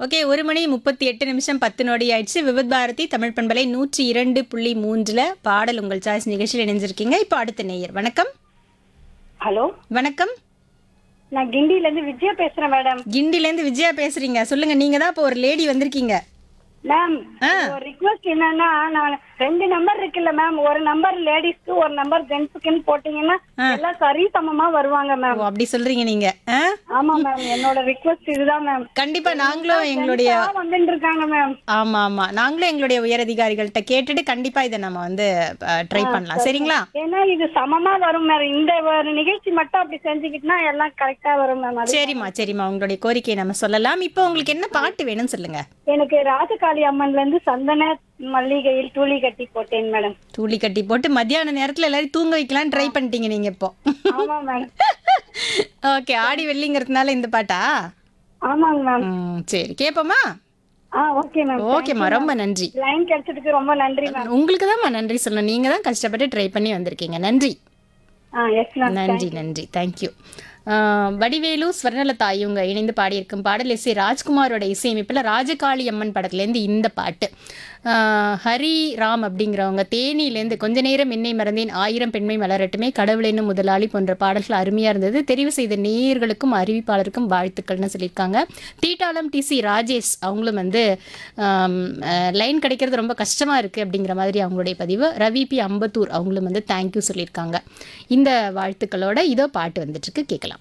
Okay 1:38 10 நொடி ஆயிடுச்சு. விவித் பாரதி தமிழ் பண்பலை 102.3 பாடல் உங்கள் சாய்ஸ் நிகழ்ச்சியில் இணைஞ்சிருக்கீங்க. இப்போ அடுத்த நேயர். வணக்கம். ஹலோ, வணக்கம். நான் கிண்டில இருந்து விஜயா பேசுறேன் மேடம். கிண்டிலேருந்து விஜயா பேசுறீங்க. சொல்லுங்க, நீங்க தான் இப்போ ஒரு லேடி வந்திருக்கீங்க. மேம், ஒரு ரிக்வெஸ்ட் என்னன்னா, நான் 2 நம்பர் இருக்குல்ல மேம், ஒரு நம்பர் லேடிஸ்க்கு ஒரு நம்பர் ஜென்ட்ஸ்க்குன்னு போட்டீங்கன்னா எல்லாம் சரி சமமா வருவாங்க ஓ, மேம். அப்படி சொல்றீங்க நீங்க. ஆமா மேம், என்னோட ரிக்வெஸ்ட் இதுதான் மேம். கண்டிப்பா நாங்களும் எங்களுடைய வந்துட்டு இருக்காங்க மேம். ஆமா ஆமா நாங்களும் எங்களுடைய உயரதிகாரிகள்கிட்ட கேட்டுட்டு கண்டிப்பா இதை நம்ம வந்து ட்ரை பண்ணலாம். சரிங்களா? ஏன்னா இது சமமா வரும் மேம். இந்த ஒரு நிகழ்ச்சி மட்டும் அப்படி செஞ்சுக்கிட்டுனா எல்லாம் கரெக்டா வரும் மேம். சரிம்மா சரிம்மா, உங்களுடைய கோரிக்கையை நம்ம சொல்லலாம். இப்போ உங்களுக்கு என்ன பாட்டு வேணும்னு சொல்லுங்க. எனக்கு ராஜகாளி அம்மன்ல இருந்து சந்தன மல்லிகையில் தூளி கட்டி போட்டேன் மேடம். தூளி கட்டி போட்டு மத்தியான நேரத்துல எல்லாரும் தூங்க வைக்கலாம் ட்ரை பண்ணிட்டீங்க நீங்க இப்போ. ஆமா மேம். ஓகே, ஆடி வெள்ளிங்கிறதுனால இந்த பாட்டா? ஆமாங்க மேம். சரி, கேப்போமா? Okay ma'am. ஓகேம்மா, ரொம்ப நன்றி. லைன் கிடைச்சதுக்கு ரொம்ப நன்றி மேம். உங்களுக்கு தான் நன்றி சொல்லணும். நீங்க தான் கஷ்டப்பட்டு ட்ரை பண்ணி வந்திருக்கீங்க. நன்றி. Yes ma'am. நன்றி நன்றி, தேங்க்யூ. வடிவேலு ஸ்வர்ணலதா இவங்க இணைந்து பாடியிருக்கும் பாடல் எஸ் ஏ ராஜ்குமாரோட இசையமைப்பில் ராஜகாளி அம்மன் படத்துலேருந்து இந்த பாட்டு. ஹரி ராம் அப்படிங்கிறவங்க தேனியிலேருந்து கொஞ்ச நேரம் என்னை மறந்தேன், 1000 பெண்மை மலரட்டுமே, கடவுள் என்னும் முதலாளி போன்ற பாடல்கள் அருமையாக இருந்தது. தெரிவு செய்த நேயர்களுக்கும் அறிவிப்பாளருக்கும் வாழ்த்துக்கள்னு சொல்லியிருக்காங்க. தீட்டாளம் டிசி ராஜேஷ் அவங்களும் வந்து லைன் கிடைக்கிறது ரொம்ப கஷ்டமாக இருக்குது அப்படிங்கிற மாதிரி அவங்களுடைய பதிவு. ரவி பி அம்பத்தூர் அவங்களும் வந்து தேங்க்யூ சொல்லியிருக்காங்க. இந்த வாழ்த்துக்களோட இதோ பாட்டு வந்துட்டுருக்கு, கேட்கலாம்.